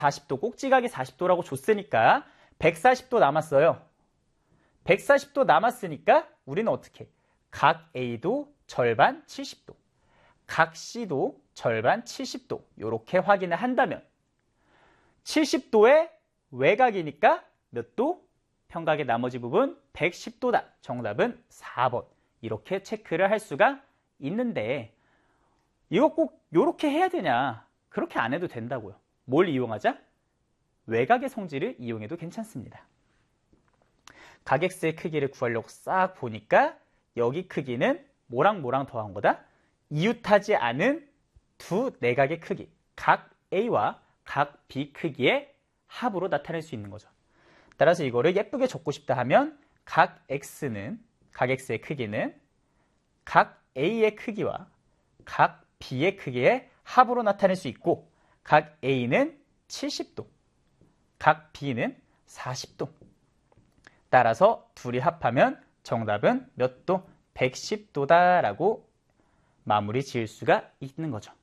40도, 꼭지각이 40도라고 줬으니까 140도 남았어요. 140도 남았으니까 우리는 어떻게? 각 A도 절반 70도, 각 C도 절반 70도 이렇게 확인을 한다면 70도의 외곽이니까 몇 도? 평각의 나머지 부분 110도다. 정답은 4번. 이렇게 체크를 할 수가 있는데 이거 꼭 이렇게 해야 되냐? 그렇게 안 해도 된다고요. 뭘 이용하자? 외곽의 성질을 이용해도 괜찮습니다. 각X의 크기를 구하려고 싹 보니까 여기 크기는 뭐랑 뭐랑 더한 거다? 이웃하지 않은 두 내각의 크기, 각 A와 각 B 크기의 합으로 나타낼 수 있는 거죠. 따라서 이거를 예쁘게 적고 싶다 하면 각 X의 크기는 각 A의 크기와 각 B의 크기의 합으로 나타낼 수 있고 각 A는 70도, 각 B는 40도. 따라서 둘이 합하면 정답은 몇 도? 110도다라고 마무리 지을 수가 있는 거죠.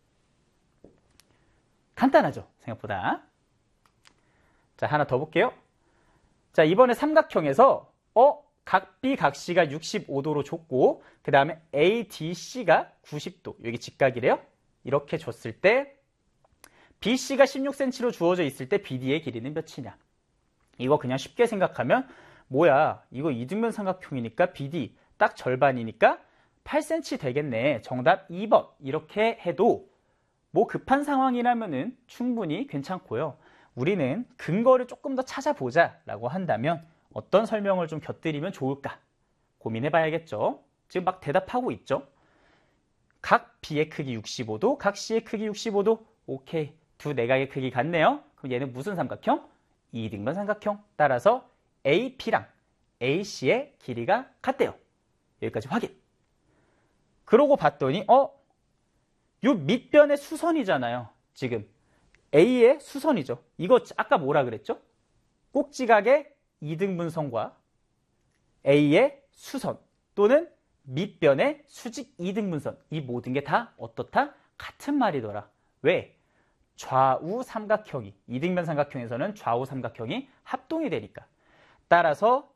간단하죠? 생각보다. 자, 하나 더 볼게요. 자, 이번에 삼각형에서 각 B, 각 C가 65도로 줬고 그 다음에 A, D, C가 90도. 여기 직각이래요. 이렇게 줬을 때 BC가 16cm로 주어져 있을 때 BD의 길이는 몇이냐? 이거 그냥 쉽게 생각하면 뭐야? 이거 이등변 삼각형이니까 BD 딱 절반이니까 8cm 되겠네. 정답 2번. 이렇게 해도 뭐 급한 상황이라면은 충분히 괜찮고요. 우리는 근거를 조금 더 찾아보자 라고 한다면 어떤 설명을 좀 곁들이면 좋을까? 고민해 봐야겠죠. 지금 막 대답하고 있죠. 각 B의 크기 65도, 각 C의 크기 65도. 오케이. 두 내각의 크기 같네요. 그럼 얘는 무슨 삼각형? 이등변 삼각형. 따라서 AB랑 AC의 길이가 같대요. 여기까지 확인. 그러고 봤더니 요 밑변의 수선이잖아요. 지금 A의 수선이죠. 이거 아까 뭐라 그랬죠? 꼭지각의 이등분선과 A의 수선 또는 밑변의 수직 이등분선. 이 모든 게 다 어떻다? 같은 말이더라. 왜? 좌우 삼각형이, 이등변 삼각형에서는 좌우 삼각형이 합동이 되니까. 따라서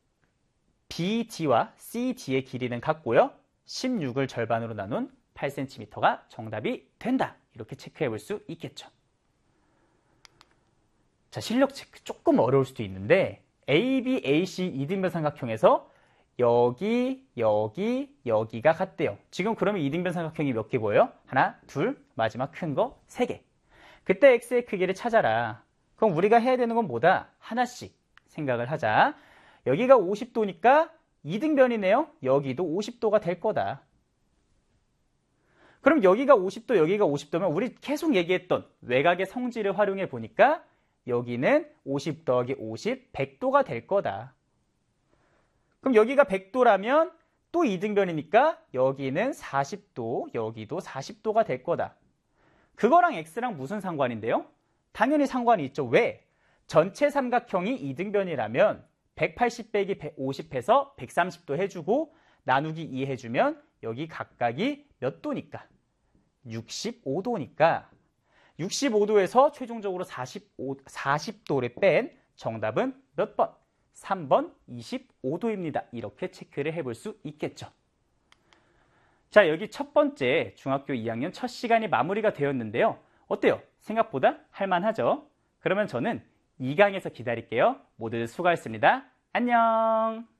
BD와 CD의 길이는 같고요. 16을 절반으로 나눈 8cm가 정답이 된다. 이렇게 체크해 볼 수 있겠죠. 자, 실력 체크 조금 어려울 수도 있는데 AB, AC 이등변 삼각형에서 여기, 여기, 여기가 같대요. 지금 그러면 이등변 삼각형이 몇 개 보여요? 하나, 둘, 마지막 큰 거 세 개. 그때 X의 크기를 찾아라. 그럼 우리가 해야 되는 건 뭐다? 하나씩 생각을 하자. 여기가 50도니까 이등변이네요. 여기도 50도가 될 거다. 그럼 여기가 50도, 여기가 50도면 우리 계속 얘기했던 외곽의 성질을 활용해 보니까 여기는 50 더하기 50, 100도가 될 거다. 그럼 여기가 100도라면 또 이등변이니까 여기는 40도, 여기도 40도가 될 거다. 그거랑 X랑 무슨 상관인데요? 당연히 상관이 있죠. 왜? 전체 삼각형이 이등변이라면 180 빼기 150 해서 130도 해주고 나누기 2 해주면 여기 각각이 몇 도니까? 65도니까 65도에서 최종적으로 40도를 뺀 정답은 몇 번? 3번 25도입니다. 이렇게 체크를 해볼 수 있겠죠. 자, 여기 첫 번째 중학교 2학년 첫 시간이 마무리가 되었는데요. 어때요? 생각보다 할만하죠? 그러면 저는 2강에서 기다릴게요. 모두 수고하셨습니다. 안녕!